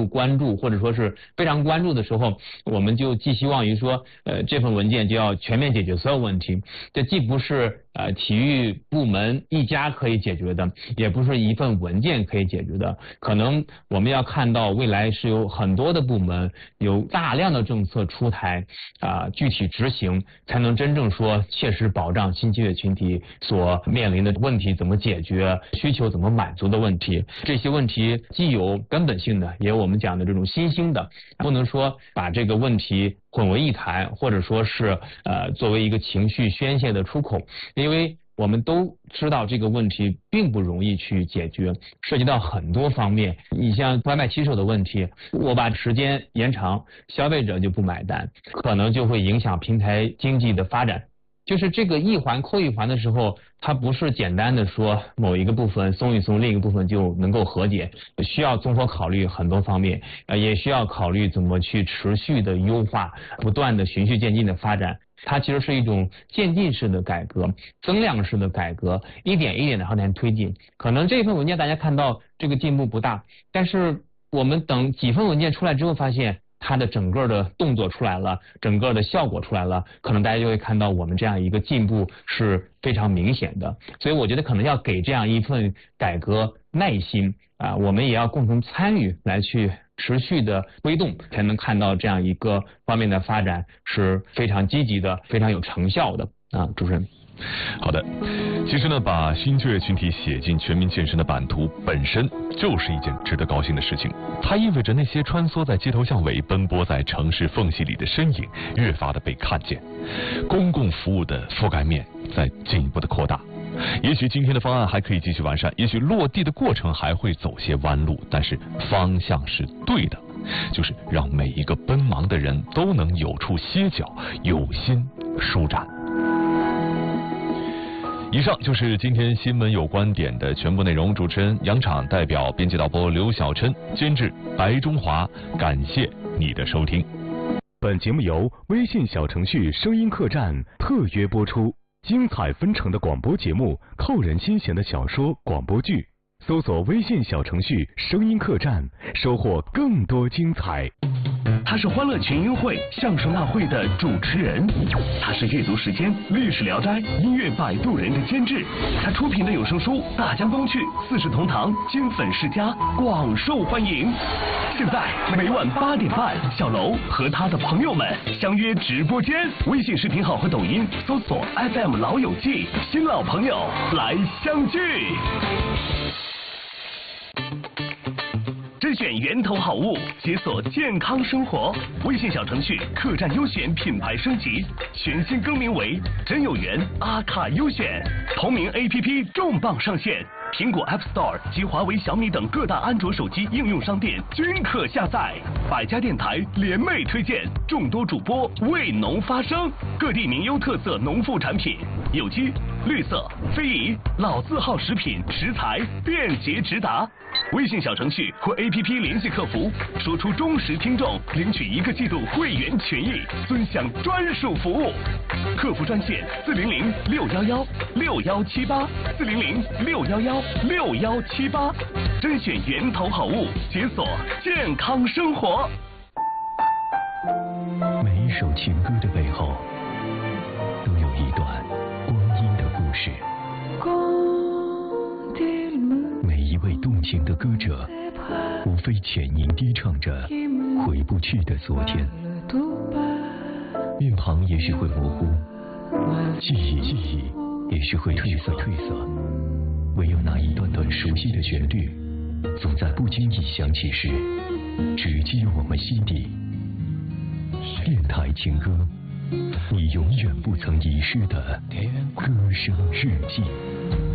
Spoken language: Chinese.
度关注或者说是非常关注的时候，我们就寄希望于说这份文件就要全面解决所有问题。这既不是体育部门一家可以解决的，也不是一份文件可以解决的，可能我们要看到未来是有很多的部门有大量的政策出台具体执行，才能真正说切实保障新就业群体所面临的问题怎么解决，需求怎么满足的问题。这些问题既有根本性的，也有我们讲的这种新兴的，不能说把这个问题混为一谈，或者说是作为一个情绪宣泄的出口，因为我们都知道这个问题并不容易去解决，涉及到很多方面。你像外卖骑手的问题，我把时间延长，消费者就不买单，可能就会影响平台经济的发展。就是这个一环扣一环的时候，它不是简单的说某一个部分松一松，另一个部分就能够和解，需要综合考虑很多方面，也需要考虑怎么去持续的优化，不断的循序渐进的发展。它其实是一种渐进式的改革，增量式的改革，一点一点的向前推进。可能这份文件大家看到这个进步不大，但是我们等几份文件出来之后，发现它的整个的动作出来了，整个的效果出来了，可能大家就会看到我们这样一个进步是非常明显的。所以我觉得可能要给这样一份改革耐心我们也要共同参与来去持续的推动，才能看到这样一个方面的发展是非常积极的，非常有成效的主持人。 好的，其实呢，把新就业群体写进全民健身的版图本身就是一件值得高兴的事情。它意味着那些穿梭在街头巷尾、奔波在城市缝隙里的身影越发的被看见，公共服务的覆盖面在进一步的扩大。也许今天的方案还可以继续完善，也许落地的过程还会走些弯路，但是方向是对的，就是让每一个奔忙的人都能有处歇脚，有心舒展。以上就是今天新闻有观点的全部内容。主持人杨昶，代表编辑导播刘小琛，监制白中华，感谢你的收听。 本节目由微信小程序声音客栈特约播出，精彩纷呈的广播节目，扣人心弦的小说广播剧，搜索微信小程序声音客栈，收获更多精彩。 他是欢乐群英会相声大会的主持人，他是阅读时间历史聊斋音乐摆渡人的监制，他出品的有声书大江东去四世同堂金粉世家广受欢迎。现在每晚8点半，小楼和他的朋友们相约直播间，微信视频号和抖音搜索 FM 老友记，新老朋友来相聚。甄选源头好物，解锁健康生活。微信小程序客栈优选品牌升级，全新更名为真有缘阿卡优选。同名 APP 重磅上线，苹果 App Store 及华为、小米等各大安卓手机应用商店均可下载。百家电台联袂推荐，众多主播为农发声，各地名优特色农副产品，有机、绿色、非遗、老字号食品食材便捷直达。微信小程序或 APP 联系客服，说出忠实听众，领取1个季度会员权益，尊享专属服务。客服专线400-611611-6178，400-611611-6178，甄选源头好物，解锁健康生活。 每一首情歌的背后，都有一段光阴的故事。每一位动情的歌者，无非浅吟低唱着回不去的昨天。面庞也许会模糊，记忆也许会褪色，唯有那一段段熟悉的旋律，总在不经意响起时，直击我们心底。电台情歌，你永远不曾遗失的歌声日记。